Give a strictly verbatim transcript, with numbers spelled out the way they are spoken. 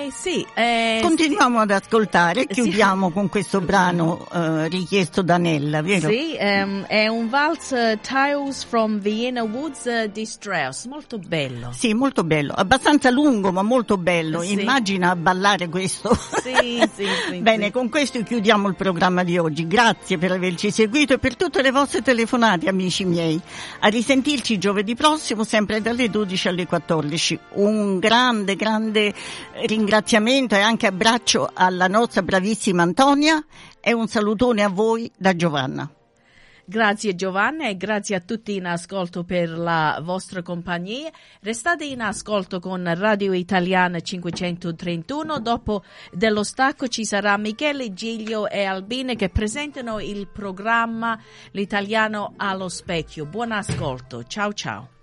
Eh, sì. Eh, Continuiamo ad ascoltare e chiudiamo sì. con questo brano eh, richiesto da Nella, vero? Sì, um, è un valzer uh, Tales from Vienna Woods uh, di Strauss, molto bello. Sì, molto bello, abbastanza lungo ma molto bello. Sì. Immagina ballare questo. Sì, sì, sì. Bene, sì. con questo chiudiamo il programma di oggi. Grazie per averci seguito e per tutte le vostre telefonate, amici miei. A risentirci giovedì prossimo, sempre dalle dodici alle quattordici. Un grande, grande ringraziamento e anche abbraccio alla nostra bravissima Antonia e un salutone a voi da Giovanna. Grazie Giovanna e grazie a tutti in ascolto per la vostra compagnia. Restate in ascolto con Radio Italiana cinquecentotrentuno. Dopo dello stacco ci sarà Michele Giglio e Albine che presentano il programma L'Italiano allo specchio. Buon ascolto. Ciao ciao.